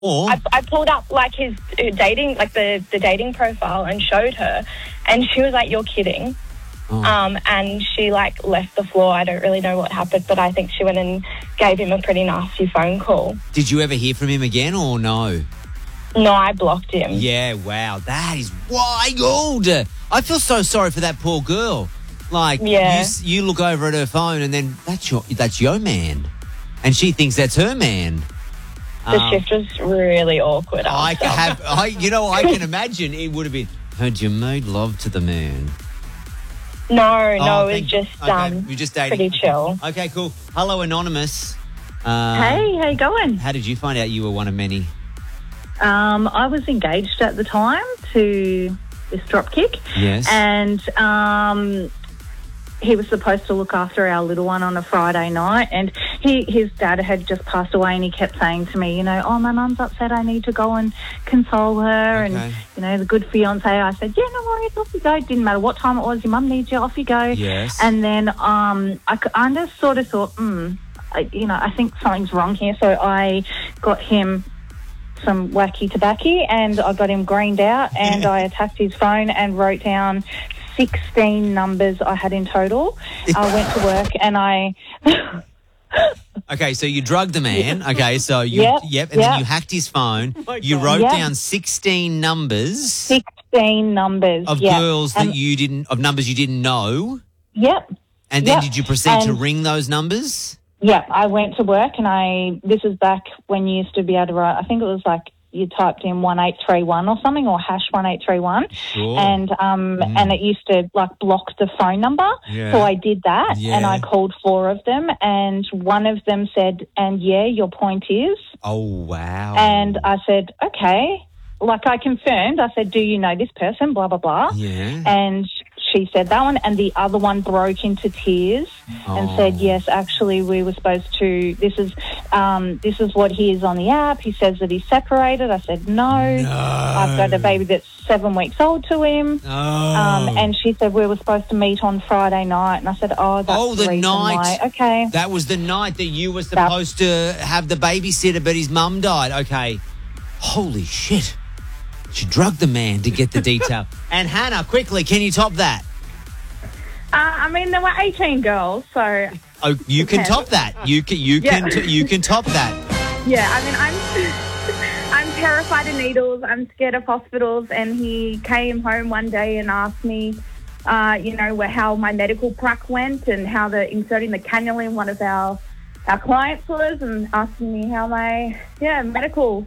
Or I pulled up like his dating, like the dating profile and showed her, and she was like, "You're kidding." And she like left the floor. I don't really know what happened, but I think she went and gave him a pretty nasty phone call. did you ever hear from him again or no? No, I blocked him. Yeah, wow, that is wild. I feel so sorry for that poor girl. Like, Yeah. you look over at her phone and then that's your man, and she thinks that's her man. The shift was really awkward. I after. can imagine it would have been. Heard you made love to the man. No, it was thank- just okay, you're just dating. pretty chill. Okay, cool. Hello, Anonymous. Hey, how you going? How did you find out you were one of many? I was engaged at the time to this dropkick. Yes. And he was supposed to look after our little one on a Friday night, and his dad had just passed away, and he kept saying to me, oh, my mum's upset, I need to go and console her. Okay. And, the good fiancé, I said, yeah, no worries, off you go. Didn't matter what time it was, your mum needs you, off you go. Yes. And then I just sort of thought, I think something's wrong here. So I got him some wacky tobacco, and I got him greened out, and I attacked his phone and wrote down 16 numbers I had in total. I went to work and I... Okay, so you drugged the man. Okay, so you... Yep, and then you hacked his phone. You wrote down 16 numbers... 16 numbers. Of girls that you didn't... Of numbers you didn't know. Yep. And then did you proceed to ring those numbers? Yeah, I went to work and this is back when you used to be able to write, I think it was like you typed in 1831 or something, or hash 1831. Sure. And it used to like block the phone number. Yeah. So I did that Yeah. and I called 4 of them, and one of them said, and yeah, your point is. Oh, wow. And I said, okay. Like I confirmed, I said, do you know this person, blah, blah, blah. Yeah. And she said that one, and the other one broke into tears and said, yes, actually we were supposed to, this is what he is on the app. He says that he's separated. I said, no. I've got a baby that's 7 weeks old to him. And she said we were supposed to meet on Friday night. And I said, that's the reason night. why. Okay. That was the night that you were supposed to have the babysitter, but his mum died. Okay. Holy shit. She drugged the man to get the detail. And Hannah, quickly, can you top that? There were 18 girls, so... Oh, you can top that. You can top that. Yeah, I'm terrified of needles. I'm scared of hospitals, and he came home one day and asked me, how my medical prac went and how inserting the cannula in one of our clients was, and asking me how my medical...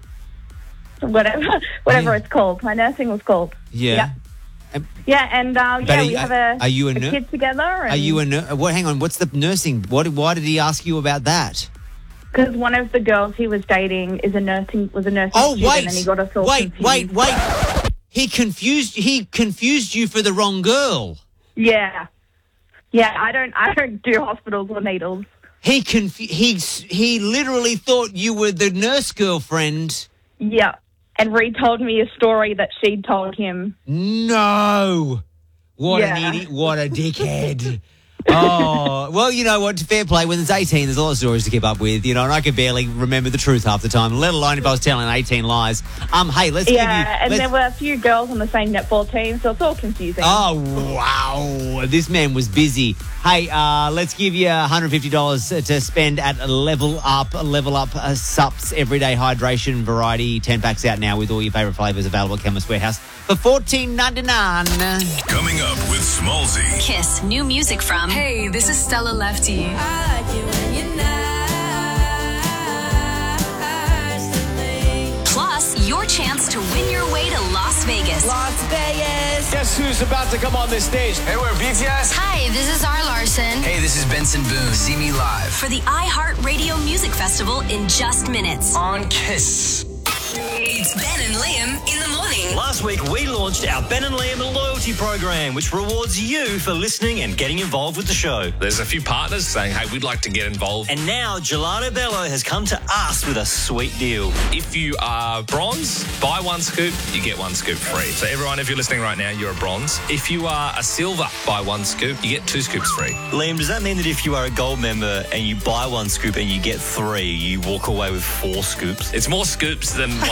Whatever it's called. My nursing was called. Yeah. Yeah, and we have are you a kid together. And are you a nurse? Hang on, what's the nursing? Why did he ask you about that? Because one of the girls he was dating was a nursing student, and he got us all confused. Wait. He confused you for the wrong girl. Yeah. Yeah, I don't do hospitals or needles. He literally thought you were the nurse girlfriend. Yeah. And retold me a story that she'd told him. No. What an idiot. What a dickhead. Oh, well, you know what? Fair play. When there's 18, there's a lot of stories to keep up with, and I can barely remember the truth half the time, let alone if I was telling 18 lies. Hey, let's give you... Yeah, and there were a few girls on the same netball team, so it's all confusing. Oh, wow. This man was busy. Hey, let's give you $150 to spend at Level Up. Level Up Sups Everyday Hydration Variety. 10 packs out now with all your favourite flavours available at Chemist Warehouse for $14.99. Coming up with Smallzy. Kiss. New music from... Hey, this is Stella Lefty. I like it when you're nice. Plus, your chance to win your way to Las Vegas. Las Vegas. Guess who's about to come on this stage? Hey, we're BTS. Hi, this is R. Larson. Hey, this is Benson Boone. See me live. For the iHeartRadio Music Festival in just minutes. On Kiss. It's Ben and Liam in the morning. morning. Last week, we launched our Ben and Liam loyalty program, which rewards you for listening and getting involved with the show. There's a few partners saying, hey, we'd like to get involved. And now Gelato Bello has come to us with a sweet deal. If you are bronze, buy one scoop, you get one scoop free. So everyone, if you're listening right now, you're a bronze. If you are a silver, buy one scoop, you get 2 scoops free. Liam, does that mean that if you are a gold member and you buy one scoop and you get 3, you walk away with 4 scoops? It's more scoops than